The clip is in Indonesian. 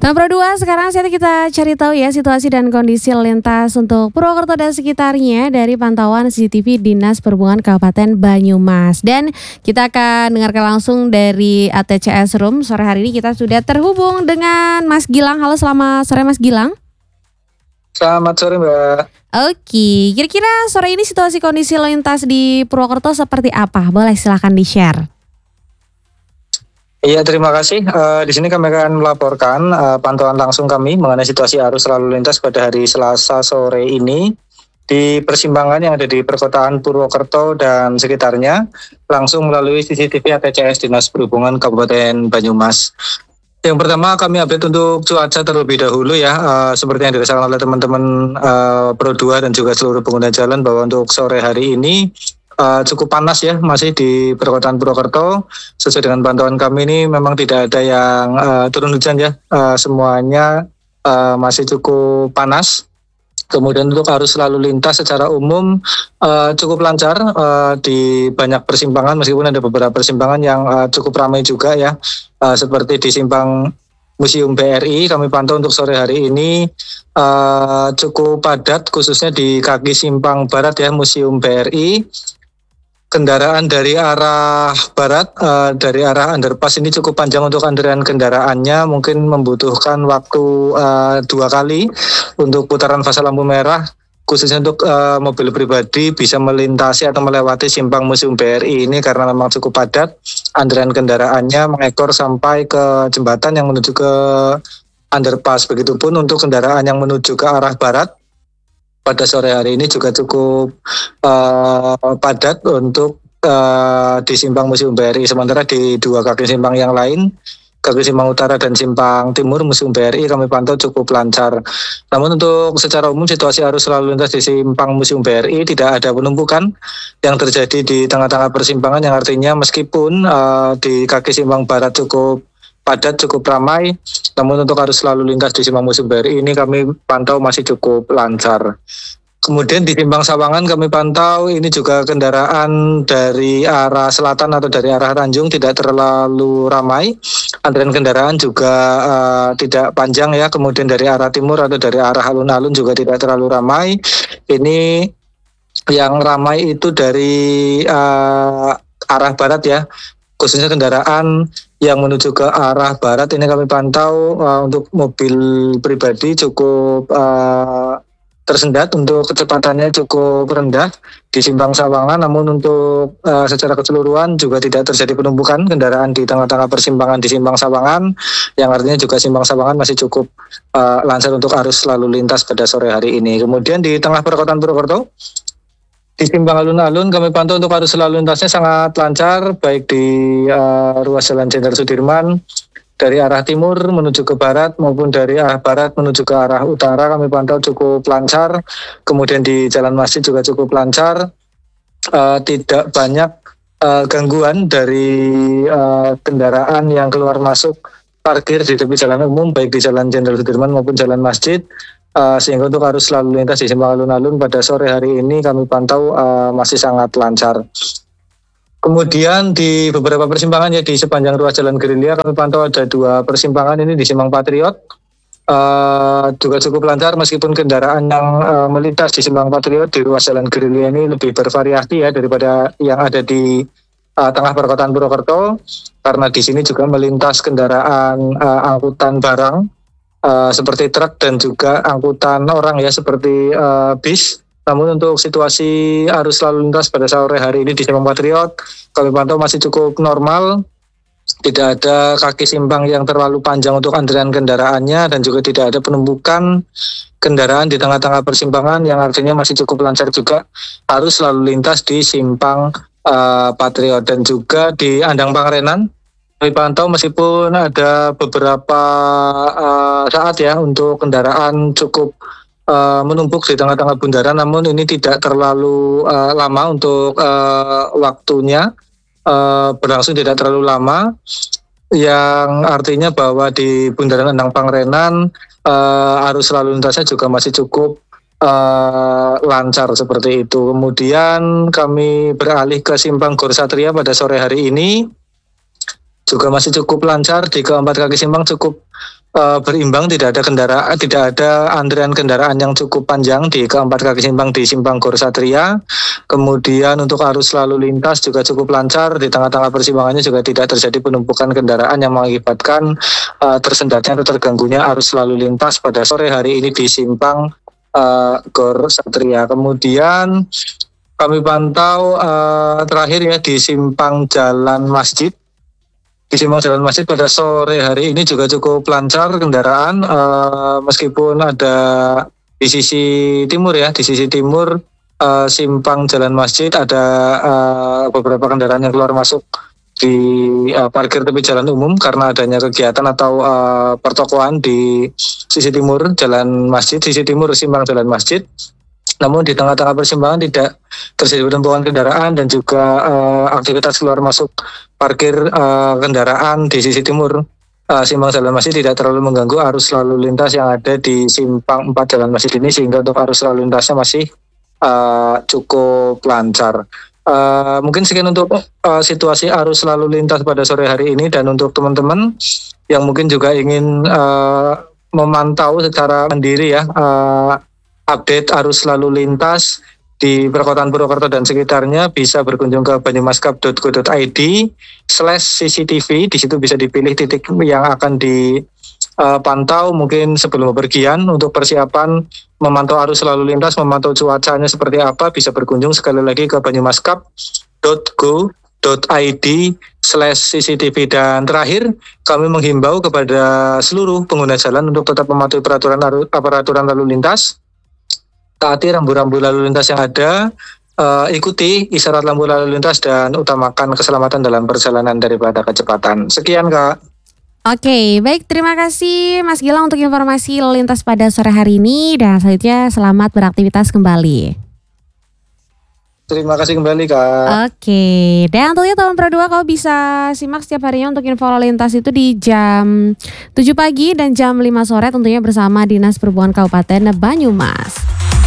Tahun Pro 2, sekarang saatnya kita cari tahu ya situasi dan kondisi lalu lintas untuk Purwokerto dan sekitarnya dari pantauan CCTV Dinas Perhubungan Kabupaten Banyumas. Dan kita akan dengarkan langsung dari ATCS Room. Sore hari ini kita sudah terhubung dengan Mas Gilang. Halo, selamat sore Mas Gilang. Selamat sore Mbak. Oke, kira-kira sore ini situasi kondisi lalu lintas di Purwokerto seperti apa? Boleh silakan di-share. Iya, terima kasih. Di sini kami akan melaporkan pantauan langsung kami mengenai situasi arus lalu lintas pada hari Selasa sore ini di persimpangan yang ada di perkotaan Purwokerto dan sekitarnya, langsung melalui CCTV ATCS Dinas Perhubungan Kabupaten Banyumas. Yang pertama kami update untuk cuaca terlebih dahulu ya, seperti yang dirasakan oleh teman-teman Pro 2 dan juga seluruh pengguna jalan bahwa untuk sore hari ini cukup panas ya, masih di perkotaan Purwokerto. Sesuai dengan pantauan kami ini memang tidak ada yang turun hujan ya, semuanya masih cukup panas. Kemudian untuk arus lalu lintas secara umum cukup lancar di banyak persimpangan, meskipun ada beberapa persimpangan yang cukup ramai juga ya, seperti di simpang Museum BRI kami pantau untuk sore hari ini cukup padat, khususnya di kaki simpang barat ya Museum BRI. Kendaraan dari arah barat, dari arah underpass ini cukup panjang untuk antrian kendaraannya, mungkin membutuhkan waktu 2 kali untuk putaran fase lampu merah, khususnya untuk mobil pribadi bisa melintasi atau melewati simpang Museum BRI ini karena memang cukup padat. Antrian kendaraannya mengekor sampai ke jembatan yang menuju ke underpass. Begitupun untuk kendaraan yang menuju ke arah barat, pada sore hari ini juga cukup padat untuk di simpang Museum BRI. Sementara di dua kaki simpang yang lain, kaki simpang utara dan simpang timur Museum BRI kami pantau cukup lancar. Namun untuk secara umum situasi arus lalu lintas di simpang Museum BRI tidak ada penumpukan yang terjadi di tengah-tengah persimpangan, yang artinya meskipun di kaki simpang barat cukup padat, cukup ramai, namun untuk arus lalu lintas di simpang Museum BRI ini kami pantau masih cukup lancar. Kemudian di simpang Sawangan kami pantau ini juga kendaraan dari arah selatan atau dari arah Tanjung tidak terlalu ramai. Antrian kendaraan juga tidak panjang ya. Kemudian dari arah timur atau dari arah alun-alun juga tidak terlalu ramai. Ini yang ramai itu dari arah barat ya, khususnya kendaraan yang menuju ke arah barat ini kami pantau untuk mobil pribadi cukup tersendat, untuk kecepatannya cukup rendah di simpang Sawangan. Namun untuk secara keseluruhan juga tidak terjadi penumpukan kendaraan di tengah-tengah persimpangan di simpang Sawangan, yang artinya juga simpang Sawangan masih cukup lancar untuk arus lalu lintas pada sore hari ini. Kemudian di tengah perkotaan Purwokerto, di simpang alun-alun kami pantau untuk arus lalu lintasnya sangat lancar, baik di ruas Jalan Jenderal Sudirman dari arah timur menuju ke barat maupun dari arah barat menuju ke arah utara kami pantau cukup lancar. Kemudian di Jalan Masjid juga cukup lancar, tidak banyak gangguan dari kendaraan yang keluar masuk parkir di tepi jalan umum baik di Jalan Jenderal Sudirman maupun Jalan Masjid. Sehingga untuk arus lalu lintas di simpang alun-alun pada sore hari ini kami pantau masih sangat lancar. Kemudian di beberapa persimpangan ya di sepanjang ruas Jalan Gerilya kami pantau ada 2 persimpangan ini di Simpang Patriot juga cukup lancar, meskipun kendaraan yang melintas di Simpang Patriot di ruas Jalan Gerilya ini lebih bervariasi ya daripada yang ada di tengah perkotaan Purwokerto, karena di sini juga melintas kendaraan angkutan barang seperti truk dan juga angkutan orang ya seperti bis. Namun untuk situasi arus lalu lintas pada sore hari ini di Simpang Patriot kami pantau masih cukup normal, tidak ada kaki simpang yang terlalu panjang untuk antrian kendaraannya, dan juga tidak ada penumpukan kendaraan di tengah-tengah persimpangan, yang artinya masih cukup lancar juga arus lalu lintas di Simpang Patriot. Dan juga di Andang Pangrenan kami pantau meskipun ada beberapa saat ya untuk kendaraan cukup menumpuk di tengah-tengah bundaran, namun ini tidak terlalu lama untuk waktunya, berlangsung tidak terlalu lama, yang artinya bahwa di Bundaran Andang Pangrenan arus lalu lintasnya juga masih cukup lancar seperti itu. Kemudian kami beralih ke Simpang Gor Satria pada sore hari ini juga masih cukup lancar, di keempat kaki simpang cukup berimbang, tidak ada antrian kendaraan yang cukup panjang di keempat kaki simpang di simpang Gor Satria. Kemudian untuk arus lalu lintas juga cukup lancar, di tengah-tengah persimpangannya juga tidak terjadi penumpukan kendaraan yang mengakibatkan tersendatnya atau terganggunya arus lalu lintas pada sore hari ini di simpang Gor Satria. Kemudian kami pantau terakhir ya di simpang Jalan Masjid. Di simpang Jalan Masjid pada sore hari ini juga cukup lancar kendaraan, meskipun ada di sisi timur ya, di sisi timur simpang Jalan Masjid ada beberapa kendaraan yang keluar masuk di parkir tepi jalan umum karena adanya kegiatan atau pertokoan di sisi timur Jalan Masjid, sisi timur simpang Jalan Masjid. Namun di tengah-tengah persimpangan tidak terjadi penumpukan kendaraan dan juga aktivitas keluar masuk parkir kendaraan di sisi timur simpang Jalan Masjid tidak terlalu mengganggu arus lalu lintas yang ada di simpang 4 Jalan Masjid ini, sehingga untuk arus lalu lintasnya masih cukup lancar. Mungkin sekian untuk situasi arus lalu lintas pada sore hari ini, dan untuk teman-teman yang mungkin juga ingin memantau secara mandiri ya update arus lalu lintas di Perkotaan Purwokerto dan sekitarnya, bisa berkunjung ke banyumaskap.go.id/cctv. Di situ bisa dipilih titik yang akan dipantau mungkin sebelum bepergian untuk persiapan memantau arus lalu lintas, memantau cuacanya seperti apa. Bisa berkunjung sekali lagi ke banyumaskap.go.id/cctv. Dan terakhir, kami menghimbau kepada seluruh pengguna jalan untuk tetap mematuhi peraturan lalu lintas, taati rambu-rambu lalu lintas yang ada, ikuti isyarat lampu lalu lintas, dan utamakan keselamatan dalam perjalanan daripada kecepatan. Sekian, Kak. Oke, baik, terima kasih Mas Gilang untuk informasi lalu lintas pada sore hari ini, dan selanjutnya selamat beraktivitas kembali. Terima kasih kembali, Kak. Oke, dan tentunya tahun Pro 2 kau bisa simak setiap harinya untuk info lalu lintas itu di jam 7 pagi dan jam 5 sore tentunya bersama Dinas Perhubungan Kabupaten Banyumas.